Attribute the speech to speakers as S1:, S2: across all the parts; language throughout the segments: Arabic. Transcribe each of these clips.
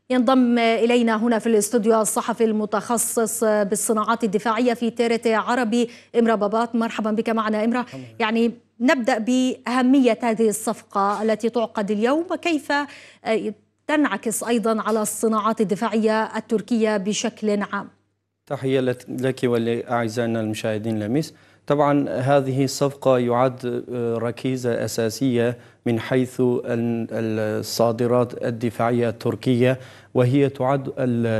S1: ينضم إلينا هنا في الاستوديو الصحفي المتخصص بالصناعات الدفاعية في تيرتي عربي إمرا بابات. مرحبا بك معنا إمرا. يعني نبدأ بأهمية هذه الصفقة التي تعقد اليوم وكيف تنعكس أيضا على الصناعات الدفاعية التركية بشكل عام.
S2: تحية لك ولأعزائنا المشاهدين لميس. طبعا هذه الصفقة يعد ركيزة أساسية من حيث الصادرات الدفاعية التركية، وهي تعد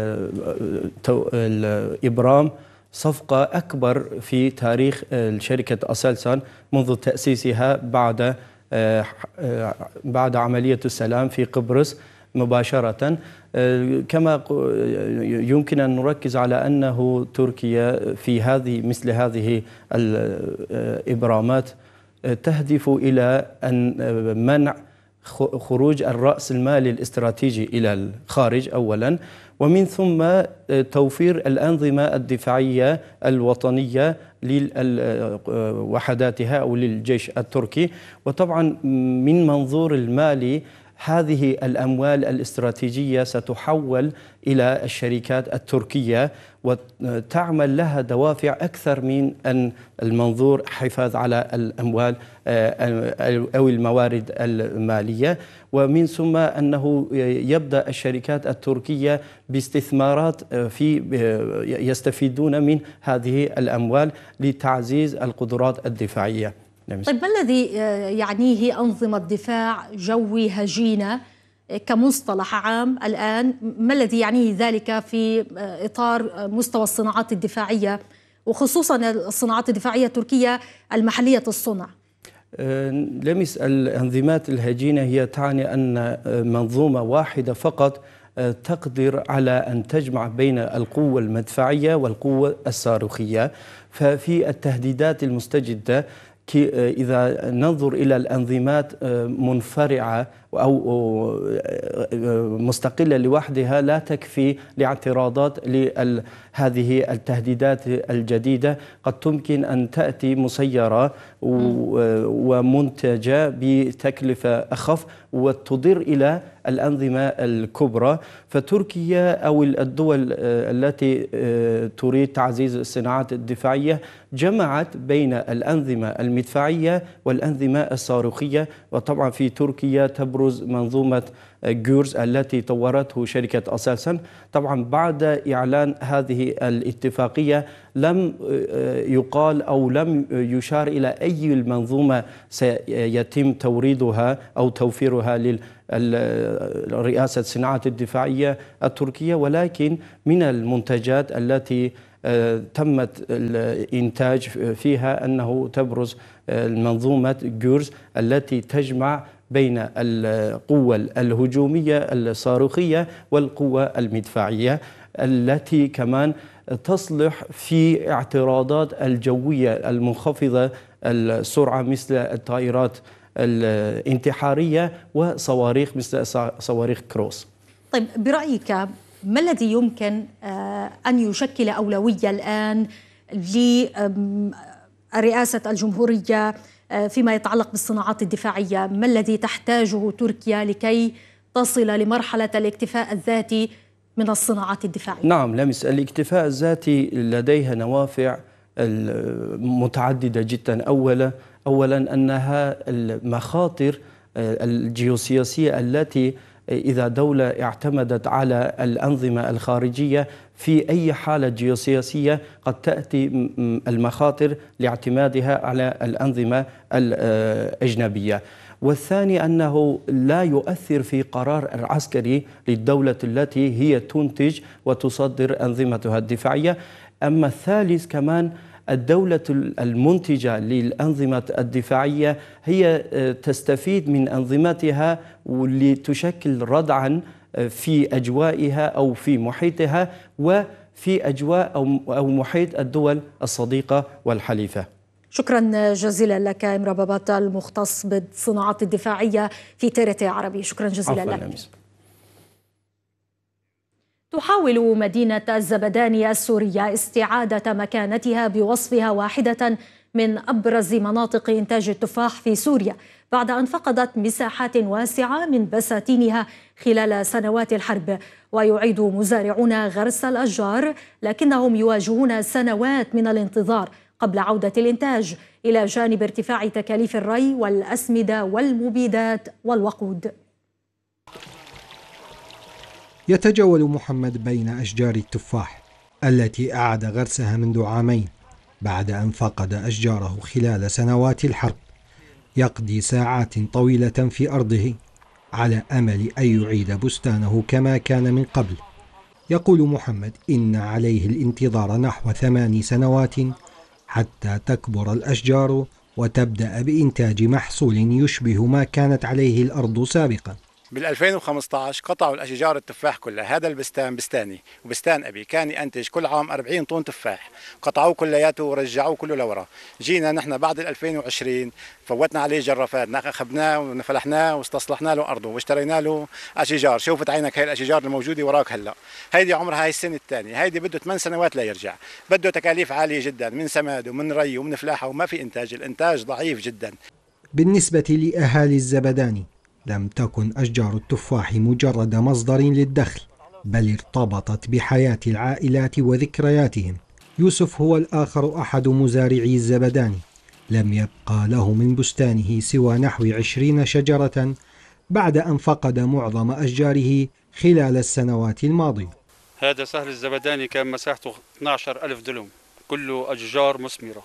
S2: الإبرام صفقة أكبر في تاريخ شركة أسلسان منذ تأسيسها بعد عملية السلام في قبرص مباشرة. كما يمكن أن نركز على أنه تركيا في مثل هذه الإبرامات تهدف إلى أن منع خروج الرأس المالي الاستراتيجي إلى الخارج أولا، ومن ثم توفير الأنظمة الدفاعية الوطنية لوحداتها أو للجيش التركي. وطبعا من منظور المالي هذه الأموال الاستراتيجية ستحول إلى الشركات التركية وتعمل لها دوافع أكثر من أن المنظور حفاظ على الأموال أو الموارد المالية. ومن ثم أنه يبدأ الشركات التركية باستثمارات يستفيدون من هذه الأموال لتعزيز القدرات الدفاعية.
S1: طيب، ما الذي يعنيه أنظمة دفاع جوي هجينة كمصطلح عام الآن؟ ما الذي يعنيه ذلك في إطار مستوى الصناعات الدفاعية وخصوصا الصناعات الدفاعية التركية المحلية الصنع؟
S2: لمس الأنظمات الهجينة هي تعني أن منظومة واحدة فقط تقدر على أن تجمع بين القوة المدفعية والقوة الصاروخية. ففي التهديدات المستجدة إذا ننظر إلى الأنظمات منفرعة أو مستقلة لوحدها لا تكفي لاعتراضات لهذه التهديدات الجديدة. قد تمكن أن تأتي مسيرة ومنتجة بتكلفة أخف وتضر إلى الأنظمة الكبرى. فتركيا أو الدول التي تريد تعزيز الصناعات الدفاعية جمعت بين الأنظمة المدفعية والأنظمة الصاروخية. وطبعا في تركيا تبرز منظومة جورز التي طورته شركة أسلسان. طبعا بعد إعلان هذه الاتفاقية لم يقال أو لم يشار إلى أي المنظومة سيتم توريدها أو توفيرها لرئاسة الصناعات الدفاعية التركية، ولكن من المنتجات التي تمت الإنتاج فيها أنه تبرز المنظومة جورز التي تجمع بين القوة الهجومية الصاروخية والقوة المدفعية، التي كمان تصلح في اعتراضات الجوية المنخفضة السرعة مثل الطائرات الانتحارية وصواريخ مثل صواريخ كروس.
S1: طيب، برأيك ما الذي يمكن أن يشكل أولوية الآن لرئاسة الجمهورية فيما يتعلق بالصناعات الدفاعية؟ ما الذي تحتاجه تركيا لكي تصل لمرحلة الاكتفاء الذاتي من الصناعات الدفاعية؟
S2: نعم لمس، الاكتفاء الذاتي لديها نوافع متعددة جدا. أولا أنها المخاطر الجيوسياسية التي إذا دولة اعتمدت على الأنظمة الخارجية في أي حالة جيوسياسية قد تأتي المخاطر لاعتمادها على الأنظمة الأجنبية. والثاني أنه لا يؤثر في قرار العسكري للدولة التي هي تنتج وتصدر أنظمتها الدفاعية. أما الثالث كمان الدولة المنتجة للأنظمة الدفاعية هي تستفيد من أنظمتها ولتشكل ردعا في أجوائها أو في محيطها وفي أجواء أو محيط الدول الصديقة والحليفة.
S1: شكرا جزيلا لك إمرا بابات، المختص بالصناعات الدفاعية في تيرتي عربي. شكرا جزيلا لك. تحاول مدينة الزبداني السورية استعادة مكانتها بوصفها واحدة من أبرز مناطق إنتاج التفاح في سوريا بعد أن فقدت مساحات واسعة من بساتينها خلال سنوات الحرب. ويعيد مزارعون غرس الأشجار لكنهم يواجهون سنوات من الانتظار قبل عودة الإنتاج، إلى جانب ارتفاع تكاليف الري والأسمدة والمبيدات والوقود.
S3: يتجول محمد بين أشجار التفاح التي أعاد غرسها منذ عامين بعد أن فقد أشجاره خلال سنوات الحرب. يقضي ساعات طويلة في أرضه على أمل أن يعيد بستانه كما كان من قبل. يقول محمد إن عليه الانتظار نحو 8 سنوات حتى تكبر الأشجار وتبدأ بإنتاج محصول يشبه ما كانت عليه الأرض سابقا.
S4: بال 2015 قطعوا الأشجار التفاح كلها. هذا البستان بستاني وبستان أبي كان ينتج كل عام 40 طن تفاح، قطعوه كلياته ورجعوه كله لورا. جينا نحن بعد 2020 فوتنا عليه جرافات، أخذناه ونفلحناه واستصلحنا له أرضه واشترينا له أشجار. شوفت عينك هاي الأشجار الموجودة وراك هلا، هيدي عمرها هاي السنة الثانية، هيدي بده 8 سنوات ليرجع، بده تكاليف عالية جدا من سماد ومن ري ومن فلاحة، وما في إنتاج، الإنتاج ضعيف جدا.
S3: بالنسبة لأهالي الزبداني لم تكن أشجار التفاح مجرد مصدر للدخل، بل ارتبطت بحياة العائلات وذكرياتهم. يوسف هو الآخر أحد مزارعي الزبداني. لم يبقى له من بستانه سوى نحو 20 شجرة بعد أن فقد معظم أشجاره خلال السنوات الماضية.
S5: هذا سهل الزبداني كان مساحته 12,000 دلم، كله أشجار مثمرة.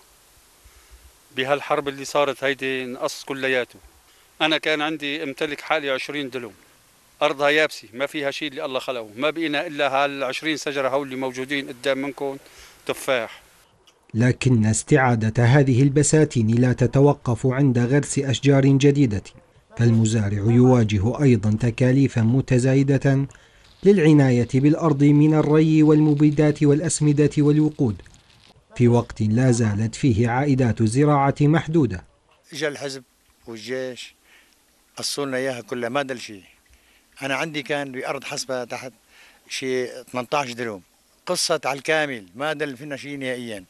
S5: بهالحرب اللي صارت هيدي نقص كلياته. أنا كان عندي امتلك حالي 20 دلم، أرضها يابسة ما فيها شيء اللي الله خلقه، ما بقينا إلا هال20 شجرة هول اللي موجودين قدام منكم تفاح.
S3: لكن استعادة هذه البساتين لا تتوقف عند غرس أشجار جديدة، فالمزارع يواجه أيضا تكاليفا متزايدة للعناية بالأرض من الري والمبيدات والأسمدة والوقود، في وقت لا زالت فيه عائدات الزراعة محدودة.
S6: إجا الحزب والجيش قصوا لنا إياها كلها، ما دل شيء. أنا عندي كان بأرض حسبة تحت شيء 18 دلم، قصت على الكامل، ما دل فينا شيء نهائيا.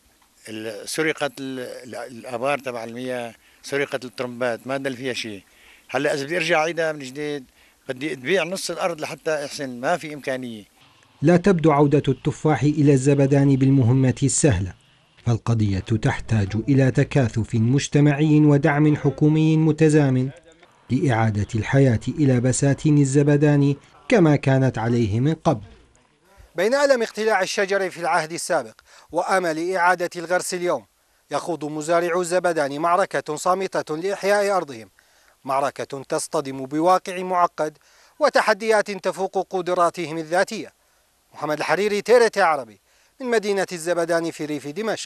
S6: سرقت الآبار تبع المياه، سرقت الترمبات، ما دل فيها شيء. هلا إذا بدي أرجع أعيدها من جديد بدي تبيع نص الأرض لحتى أحسن، ما في إمكانية.
S3: لا تبدو عودة التفاح إلى الزبدان بالمهمة السهلة، فالقضية تحتاج إلى تكاثف مجتمعي ودعم حكومي متزامن لإعادة الحياة إلى بساتين الزبدان كما كانت عليه من قبل.
S7: بين ألم اقتلاع الشجر في العهد السابق وأمل إعادة الغرس اليوم، يخوض مزارعو الزبدان معركة صامتة لإحياء أرضهم، معركة تصطدم بواقع معقد وتحديات تفوق قدراتهم الذاتية. محمد الحريري، TRT عربي، من مدينة الزبدان في ريف دمشق.